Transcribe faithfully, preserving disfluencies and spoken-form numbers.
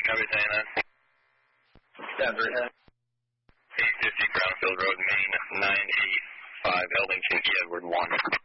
Copy, Dana. Denver. eight fifty Crownfield Road, Maine, nine eight five, Eldington, E. Edward one.